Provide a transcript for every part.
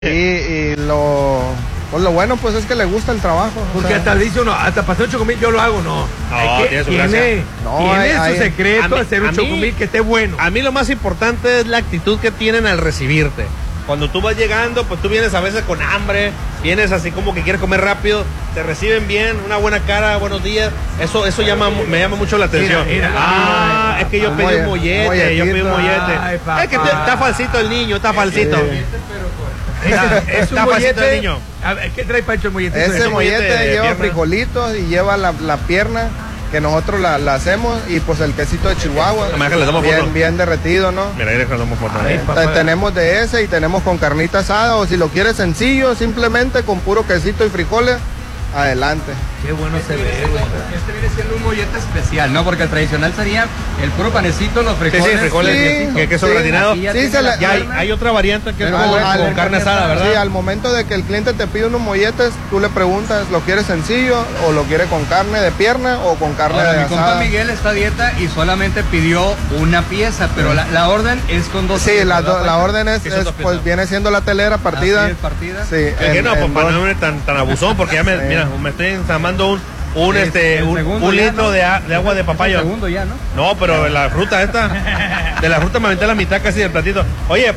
Y pues lo bueno pues es que le gusta el trabajo. Porque hasta dice uno, hasta pasar un chocomil yo lo hago, no. Tiene su gracia. Tiene su secreto hacer un chocomil que esté bueno. A mí lo más importante es la actitud que tienen al recibirte. Cuando tú vas llegando, pues tú vienes a veces con hambre, vienes así como que quieres comer rápido, te reciben bien, una buena cara, buenos días. Eso me llama mucho la atención. Mira. Es que yo pedí un mollete, Ay, es que está falsito el niño, está falsito. Es un mollete. Niño. A ver, ¿qué trae Pancho el mollete? Ese mollete lleva frijolitos y lleva la pierna que nosotros la hacemos y pues el quesito de Chihuahua bien derretido, ¿no? Mira, ahí le damos foto. Tenemos de ese y tenemos con carnita asada, o si lo quieres sencillo, simplemente con puro quesito y frijoles, adelante. Qué bueno se ve, güey. Este viene siendo un mollete especial, ¿no? Porque el tradicional sería el puro panecito, los frijoles. Sí, frijoles, queso gratinado. Hay otra variante que es con carne asada, ¿verdad? Sí, al momento de que el cliente te pide unos molletes, tú le preguntas, ¿lo quieres sencillo o lo quiere con carne de pierna o con carne de asada? Mi compa Miguel está a dieta y solamente pidió una pieza, pero la orden es con dos. Sí, la orden es pues viene siendo la telera partida. Así es, partida. Sí. Que no, pues para no ser tan abusón, porque ya me estoy ensamando un litro de agua de papaya. Segundo ya, ¿no? No, pero de la fruta de la fruta me aventé la mitad casi del platito. Oye,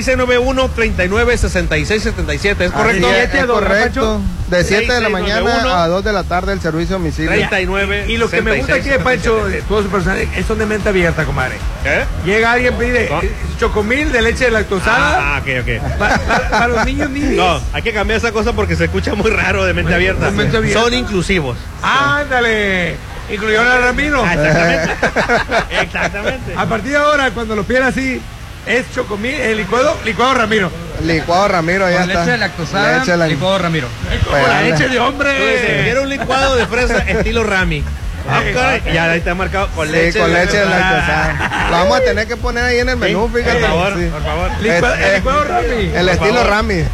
691-396677, ¿es correcto? Es correcto. De 7 de la mañana a 2 de la tarde el servicio a domicilio. 39. Y lo que me gusta aquí de Pancho, todo su personal, son de mente abierta, comadre. ¿Qué? Llega alguien, pide chocomil de leche lactosada. Ok. Para los niños. No, hay que cambiar esa cosa porque se escucha muy raro de mente abierta. Son inclusivos. ¡Ándale! Incluyeron a Ramiro. Exactamente. A partir de ahora, cuando lo piden así, es chocomil, licuado Ramiro. Licuado Ramiro, ya está. Leche de lactosada, licuado Ramiro. Como la leche de hombre. Quiero un licuado de fresa estilo Rami. Ya ahí está marcado con leche. Sí, con leche de lactosada. Lo vamos a tener que poner ahí en el menú, fíjate. Por favor. El licuado Rami. El estilo Rami.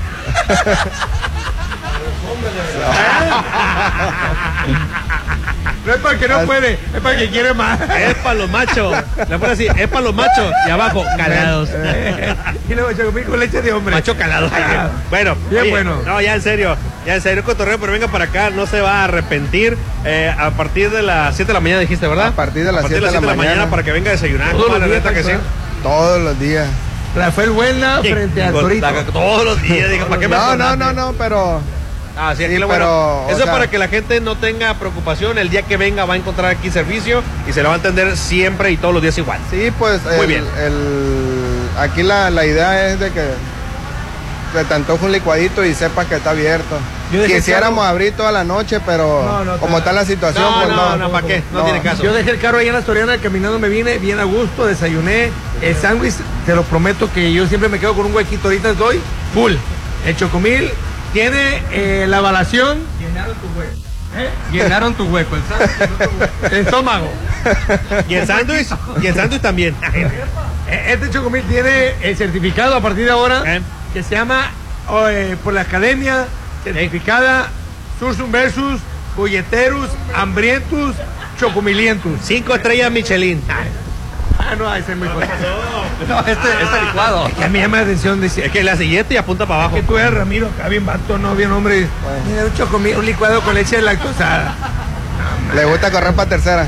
No es para el que no puede, es para el que quiere más. Es para los machos. Le pone así, es para los machos. Y abajo, calados. Y luego chocomil con leche de hombre. Macho calado. Bueno, bien bueno. No, ya en serio, cotorreo, pero venga para acá, no se va a arrepentir. A partir de las 7 de la mañana dijiste, ¿verdad? A partir de las 7 de la mañana para que venga a desayunar. Todos los días, que sí. Todos los días. Rafael Buena frente a Torito. Todos los días, digo, ¿para qué me No, pero... Sí, aquí bueno. Eso es para que la gente no tenga preocupación. El día que venga va a encontrar aquí servicio y se le va a atender siempre y todos los días igual. Sí, pues muy bien. Aquí la idea es de que se te antoje un licuadito y sepas que está abierto. Quisiéramos abrir toda la noche, pero como está la situación, no, ¿para qué? No tiene caso. Yo dejé el carro ahí en la Soriana caminando, me vine bien a gusto, desayuné. El sándwich, te lo prometo que yo siempre me quedo con un huequito, ahorita estoy full. El chocomil tiene la avalación. Llenaron tu hueco. El estómago. Y el sándwich también. Este chocomil tiene el certificado a partir de ahora que se llama por la academia certificada Sursum versus Bolleterus Hambrientus Chocomilientus. 5 estrellas Michelin. No, ese es muy fuerte. No, este licuado. Es que a mí me llama la atención. Es que la siguiente y apunta para abajo. Es que tú eres Ramiro, acá bien vato, no, bien hombre. Mira, un chocomil, un licuado con leche de lactosada. Le gusta correr para tercera.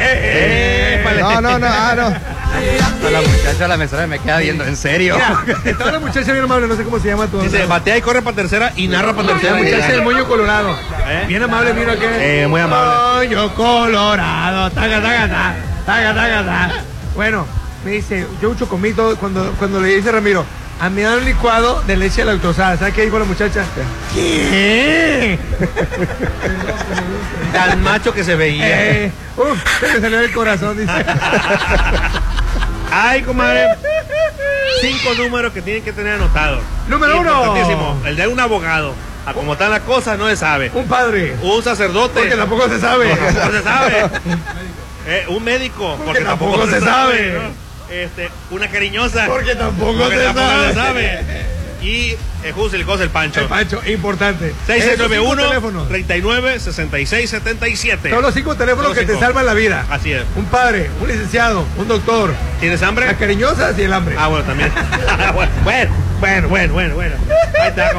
No. A la muchacha, la mesera me queda viendo, en serio. Mira, está una muchacha bien amable, no sé cómo se llama tu. Dice, batea y corre para tercera y narra para tercera. La muchacha del moño colorado. Bien amable, mira que. Muy amable. Moño colorado, taga. Bueno, me dice, yo un chocomito, cuando le dice Ramiro, a mí me dan un licuado de leche lactosada. ¿Sabes qué dijo la muchacha? ¿Qué? Tan macho que se veía. Se me salió del corazón, dice. Ay, comadre. 5 números que tienen que tener anotados. Número 1. El de un abogado. A como están las cosas, no se sabe. Un padre. Un sacerdote. Porque tampoco se sabe. Un médico. Porque tampoco se sabe. ¿no? Una cariñosa. Porque tampoco se sabe. Y el Pancho. El Pancho, importante. 691-396677. Son los 5 teléfonos que te salvan la vida. Así es. Un padre, un licenciado, un doctor. ¿Tienes hambre? Las cariñosas y el hambre. Bueno, también. Bueno. Bueno. Ahí está.